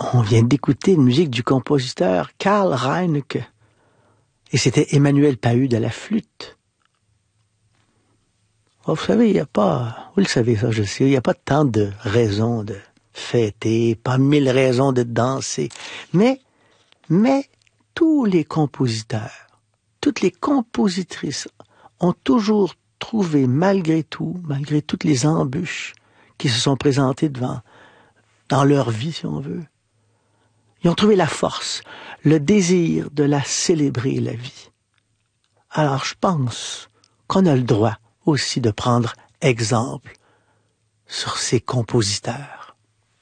On vient d'écouter une musique du compositeur Karl Reinecke. Et c'était Emmanuel Pahud à la flûte. Oh, vous savez, il n'y a pas... Vous le savez, ça, je sais. Il n'y a pas tant de raisons de fêter, pas 1000 raisons de danser. Mais tous les compositeurs, toutes les compositrices ont toujours trouvé, malgré tout, malgré toutes les embûches qui se sont présentées dans leur vie, si on veut, ils ont trouvé la force, le désir de la célébrer, la vie. Alors, je pense qu'on a le droit aussi de prendre exemple sur ces compositeurs.